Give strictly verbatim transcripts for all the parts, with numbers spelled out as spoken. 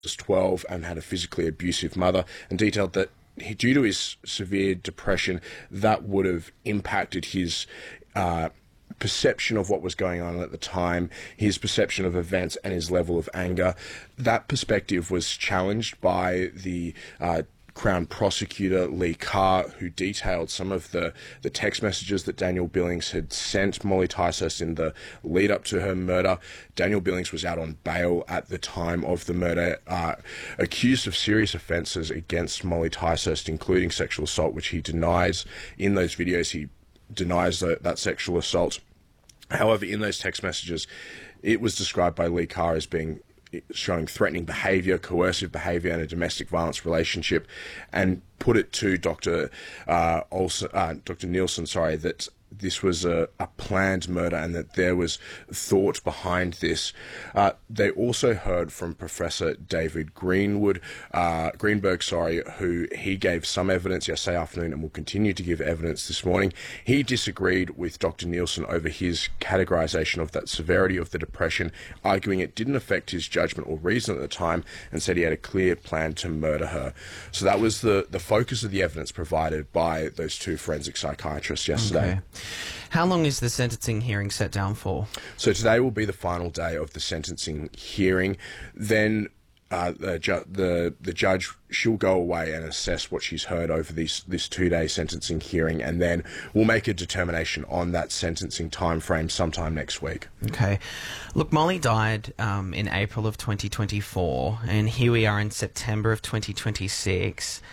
was twelve and had a physically abusive mother, and detailed that he, due to his severe depression, that would have impacted his uh, perception of what was going on at the time, his perception of events, and his level of anger. That perspective was challenged by the uh, Crown Prosecutor Lee Carr, who detailed some of the, the text messages that Daniel Billings had sent Molly Ticehurst in the lead up to her murder. Daniel Billings was out on bail at the time of the murder, uh, accused of serious offences against Molly Ticehurst, including sexual assault, which he denies. In those videos, he denies that, that sexual assault. However, in those text messages, it was described by Lee Carr as being showing threatening behaviour, coercive behaviour, and a domestic violence relationship, and put it to Doctor Uh, Olson, uh, Doctor Nielsen, sorry, that this was a, a planned murder and that there was thought behind this. Uh, they also heard from Professor David Greenwood, uh, Greenberg, sorry, who he gave some evidence yesterday afternoon and will continue to give evidence this morning. He disagreed with Doctor Nielsen over his categorisation of that severity of the depression, arguing it didn't affect his judgment or reason at the time, and said he had a clear plan to murder her. So that was the, the focus of the evidence provided by those two forensic psychiatrists yesterday. Okay. How long is the sentencing hearing set down for? So today will be the final day of the sentencing hearing. Then uh, the, ju- the the judge, she'll go away and assess what she's heard over this this two-day sentencing hearing, and then we'll make a determination on that sentencing time frame sometime next week. Okay. Look, Molly died um, in April of twenty twenty-four, and here we are in September of twenty twenty-six.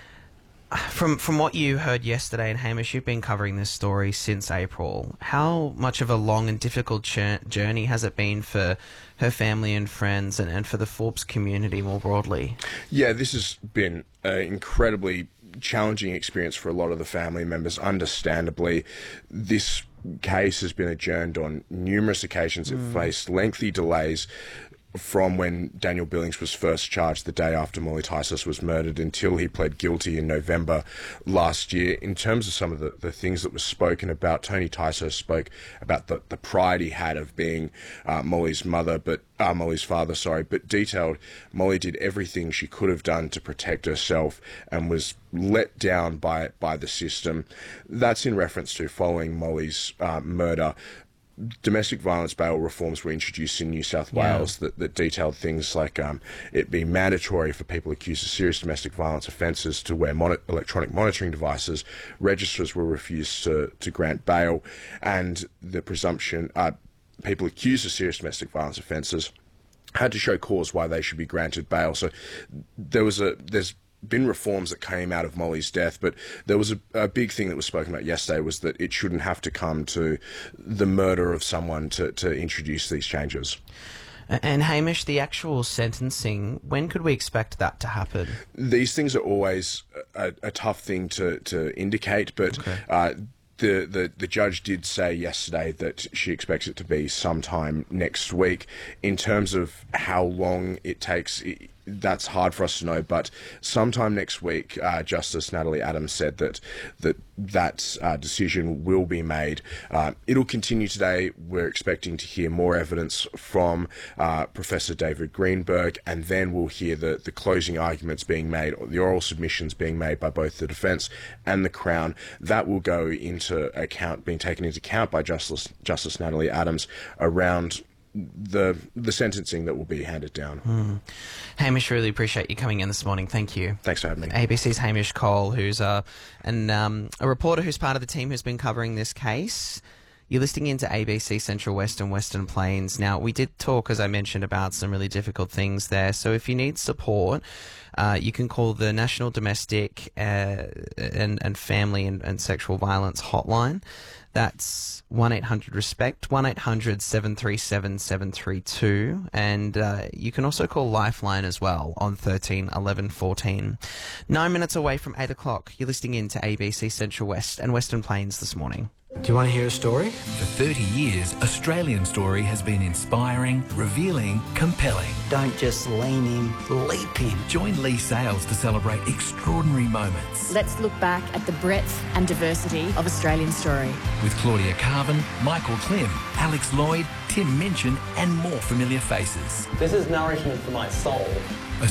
From from what you heard yesterday, and Hamish, you've been covering this story since April, how much of a long and difficult journey has it been for her family and friends, and, and for the Forbes community more broadly? Yeah, this has been an incredibly challenging experience for a lot of the family members, understandably. This case has been adjourned on numerous occasions. It mm. faced lengthy delays from when Daniel Billings was first charged the day after Molly Ticehurst was murdered until he pled guilty in November last year. In terms of some of the, the things that were spoken about, Tony Ticehurst spoke about the, the pride he had of being uh, Molly's mother, but uh, Molly's father, sorry, but detailed Molly did everything she could have done to protect herself and was let down by by the system. That's in reference to following Molly's uh, murder. Domestic violence bail reforms were introduced in New South Wales yeah. that, that detailed things like um, it being mandatory for people accused of serious domestic violence offences to wear mon- electronic monitoring devices. Registrars were refused to, to grant bail, and the presumption uh, people accused of serious domestic violence offences had to show cause why they should be granted bail. So there was a there's been reforms that came out of Molly's death, but there was a, a big thing that was spoken about yesterday was that it shouldn't have to come to the murder of someone to, to introduce these changes. And Hamish, the actual sentencing, when could we expect that to happen? These things are always a, a tough thing to, to indicate, but okay. uh, The, the the judge did say yesterday that she expects it to be sometime next week. In terms of how long it takes, it, that's hard for us to know, but sometime next week, uh, Justice Natalie Adams said that that, that uh, decision will be made. Uh, it'll continue today. We're expecting to hear more evidence from uh, Professor David Greenberg, and then we'll hear the, the closing arguments being made, or the oral submissions being made by both the defence and the Crown. That will go into account, being taken into account by Justice Justice Natalie Adams around the the sentencing that will be handed down. Mm. Hamish, really appreciate you coming in this morning. Thank you. Thanks for having me. A B C's Hamish Cole, who's a, an, um, a reporter who's part of the team who's been covering this case. You're listening into A B C Central West and Western Plains. Now, we did talk, as I mentioned, about some really difficult things there. So if you need support, uh, you can call the National Domestic uh, and, and Family and, and Sexual Violence Hotline. That's one eight hundred RESPECT, one eight hundred seven three seven seven three two. And uh, you can also call Lifeline as well on thirteen eleven fourteen. Nine minutes away from eight o'clock, you're listening in to A B C Central West and Western Plains this morning. Do you want to hear a story? For thirty years, Australian Story has been inspiring, revealing, compelling. Don't just lean in, leap in. Join Lee Sales to celebrate extraordinary moments. Let's look back at the breadth and diversity of Australian Story. With Claudia Carvin, Michael Klim, Alex Lloyd, Tim Minchin and more familiar faces. This is nourishment for my soul.